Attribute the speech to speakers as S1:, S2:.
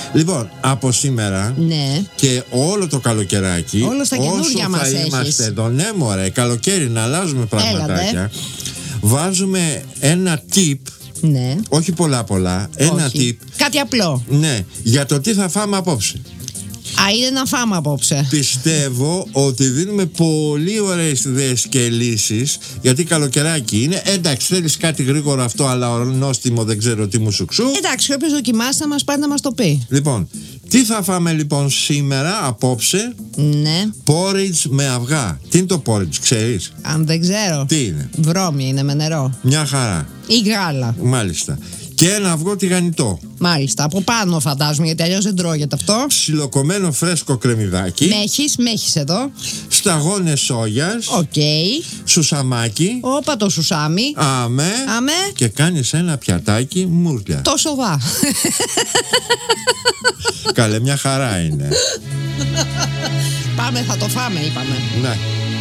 S1: Λοιπόν, από σήμερα
S2: Ναι.
S1: και όλο το καλοκαιράκι,
S2: Όλο στα καινούργια μας
S1: όσο θα
S2: έχεις.
S1: είμαστε εδώ, ναι μωρέ, καλοκαίρι να αλλάζουμε πραγματάκια. Βάζουμε ένα tip,
S2: Ναι.
S1: όχι πολλά, ένα
S2: Όχι.
S1: tip,
S2: Κάτι απλό.
S1: ναι, για το τι θα φάμε απόψε.
S2: Α, είναι να φάμε απόψε.
S1: Πιστεύω ότι δίνουμε πολύ ωραίες ιδέες και λύσεις, γιατί καλοκαιράκι είναι. Εντάξει, θέλεις κάτι γρήγορο αυτό, αλλά νόστιμο δεν ξέρω τι μου σου ξού.
S2: Εντάξει, όποιος δοκιμάσει θα μας πάρει να μας το πει.
S1: Λοιπόν, τι θα φάμε λοιπόν σήμερα, απόψε?
S2: Ναι.
S1: Porridge με αυγά. Τι είναι το porridge, ξέρεις?
S2: Αν δεν ξέρω.
S1: Τι είναι?
S2: Βρώμη είναι με νερό.
S1: Μια χαρά.
S2: Ή γάλα.
S1: Μάλιστα. Και ένα αυγό τηγανιτό.
S2: Μάλιστα. Από πάνω φαντάζομαι, γιατί αλλιώς δεν τρώγεται αυτό.
S1: Ψιλοκομμένο φρέσκο κρεμμυδάκι.
S2: Μέχεις εδώ.
S1: Σταγόνες σόγιας.
S2: Οκ.
S1: Σουσαμάκι.
S2: Όπα το σουσάμι.
S1: Αμέ. Και κάνεις ένα πιατάκι μουρλια.
S2: Το σοβά.
S1: Καλέ, μια χαρά είναι.
S2: Πάμε, θα το φάμε, είπαμε.
S1: Ναι.